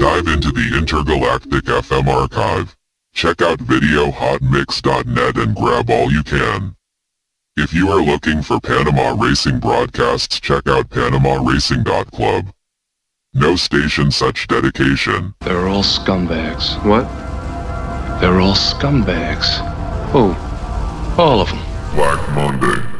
Dive into the intergalactic FM archive. Check out videohotmix.net and grab all you can. If you are looking for Panama Racing broadcasts, check out PanamaRacing.club. No station such dedication. They're all scumbags. What? They're all scumbags. Who? All of them. Black Monday.